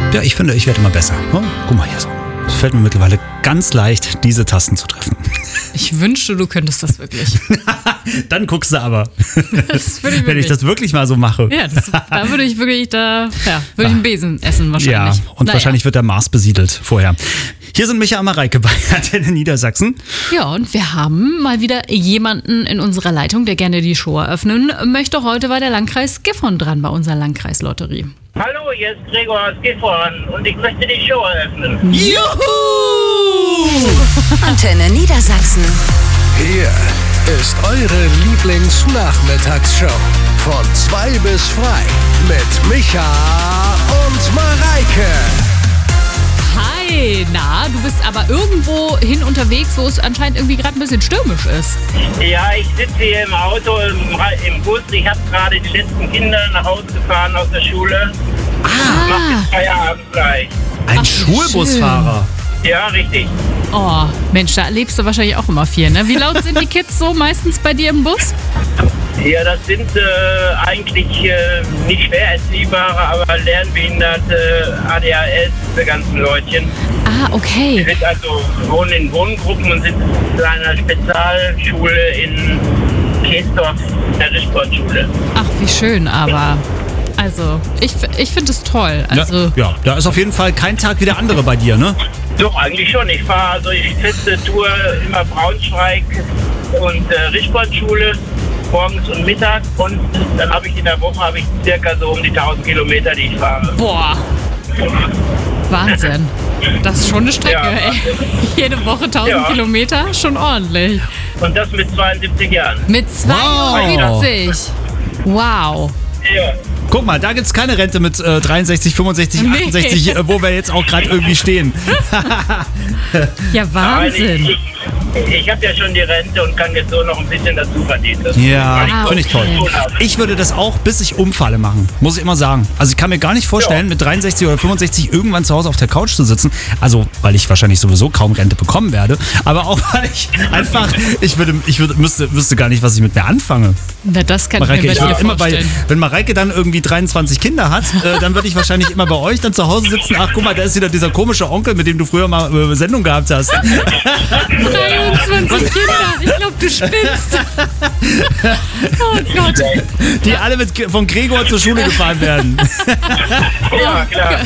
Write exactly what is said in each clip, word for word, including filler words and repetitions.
Ja, ich finde, ich werde immer besser. Oh, guck mal hier so. Es fällt mir mittlerweile ganz leicht, diese Tasten zu treffen. Ich wünschte, du könntest das wirklich. Dann guckst du aber. Das würde ich Wenn ich das wirklich mal so mache. Ja, das, da würde ich wirklich, da ja, würde ich einen Besen essen wahrscheinlich. Ja, und naja. wahrscheinlich wird der Mars besiedelt vorher. Hier sind Micha und Mareike bei Antenne Niedersachsen. Ja, und wir haben mal wieder jemanden in unserer Leitung, der gerne die Show eröffnen möchte. Heute war der Landkreis Gifhorn dran bei unserer Landkreislotterie. Hallo, hier ist Gregor aus Gifhorn und ich möchte die Show eröffnen. Juhu! Antenne Niedersachsen. Hier ist eure Lieblingsnachmittagsshow. Von zwei bis frei mit Micha und Mareike. Hi, na, du bist aber irgendwo hin unterwegs, wo es anscheinend irgendwie gerade ein bisschen stürmisch ist. Ja, ich sitze hier im Auto, im, im Bus. Ich habe gerade die letzten Kinder nach Hause gefahren aus der Schule. Ah, Mach jetzt Feierabend gleich. Ein Ach, Schulbusfahrer. Ja, richtig. oh, Mensch, da erlebst du wahrscheinlich auch immer viel, ne? Wie laut sind die Kids so meistens bei dir im Bus? Ja, das sind äh, eigentlich äh, nicht schwer erziehbare, aber lernbehinderte, A D H S, diese ganzen Leutchen. Ah, Die okay. sind also wohnen in Wohngruppen und sind in einer Spezialschule in Käsdorf, der Richtsportschule. Ach, wie schön, aber also, ich, ich finde es toll. Also, ja, ja, da ist auf jeden Fall kein Tag wie der andere bei dir, ne? Doch, eigentlich schon. Ich fahre also die feste Tour immer Braunschweig und äh, Richtsportschule morgens und mittags und dann habe ich in der Woche habe ich circa so um die tausend Kilometer, die ich fahre. boah, Wahnsinn. Das ist schon eine Strecke, Ja. ey. Jede Woche tausend Ja. Kilometer, schon ordentlich. Und das mit zweiundsiebzig Jahren. Mit zweiundsiebzig. Wow. Ja. Guck mal, da gibt's keine Rente mit äh, dreiundsechzig, fünfundsechzig, Nee. achtundsechzig, äh, wo wir jetzt auch gerade irgendwie stehen. Ja, Aber ich, Wahnsinn. ich, ich habe ja schon die Rente und kann jetzt so noch ein bisschen dazu verdienen. Das Ja, weil ich Ah, finde ich toll. okay. so tun habe. Ich würde das auch, bis ich umfalle, machen. Muss ich immer sagen. Also ich kann mir gar nicht vorstellen, Ja. mit dreiundsechzig oder fünfundsechzig irgendwann zu Hause auf der Couch zu sitzen. Also, weil ich wahrscheinlich sowieso kaum Rente bekommen werde. Aber auch, weil ich einfach, ich würde, ich würde, müsste, wüsste gar nicht, was ich mit mir anfange. Na, das kann Mareike, ich ich mir bei würde dir immer bei, vorstellen. wenn Mareike dann irgendwie dreiundzwanzig Kinder hat, äh, dann würde ich wahrscheinlich immer bei euch dann zu Hause sitzen. Ach, guck mal, da ist wieder dieser komische Onkel, mit dem du früher mal äh, Sendung gehabt hast. dreiundzwanzig Kinder, ich glaube, du spinnst. Oh Gott. Die alle mit, von Gregor zur Schule gefahren werden. Ja, klar.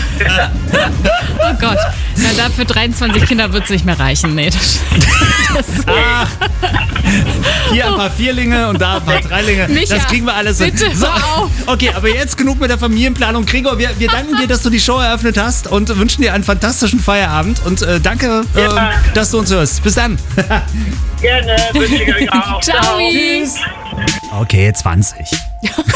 Oh Gott. Na, dafür dreiundzwanzig Kinder wird es nicht mehr reichen. Nee, das, das Ach, hier ein paar Vierlinge und da ein paar Dreilinge. Micha, Das kriegen wir alles hin. bitte So, hör auf. okay, aber jetzt genug mit der Familienplanung. Gregor, wir, wir danken dir, dass du die Show eröffnet hast und wünschen dir einen fantastischen Feierabend. Und äh, danke, äh, Ja. dass du uns hörst. Bis dann. Gerne, wünsche ich euch auch. Ciao. Okay, zwanzig.